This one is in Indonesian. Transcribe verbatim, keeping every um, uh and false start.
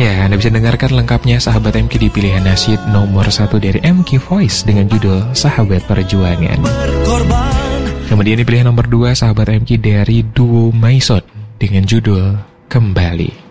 Ya, Anda bisa dengarkan lengkapnya sahabat M Q di pilihan nasyid nomor satu dari M Q Voice dengan judul Sahabat Perjuangan. Kemudian di pilihan nomor dua sahabat M Q dari duo Maison dengan judul Kembali.